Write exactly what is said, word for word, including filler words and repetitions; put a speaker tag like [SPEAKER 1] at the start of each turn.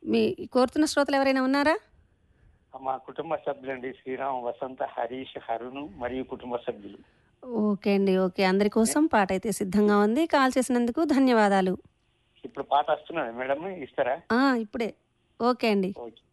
[SPEAKER 1] మీ కోరుతున్న శ్రోతలు ఎవరైనా ఉన్నారా?
[SPEAKER 2] మా కుటుంబ సభ్యులండి శ్రీరామ్, వసంత, హరీష్, హరుణ్ మరియు కుటుంబ సభ్యులు.
[SPEAKER 1] ఓకే అండి. ఓకే. అందరి కోసం పాటైతే సిద్ధంగా ఉంది. కాల్ చేసినందుకు ధన్యవాదాలు.
[SPEAKER 2] ఇప్పుడు పాట వస్తున్నది మేడం, ఇస్తారా?
[SPEAKER 1] ఆ! ఇప్పుడే. ఓకే అండి.
[SPEAKER 2] ఓకే.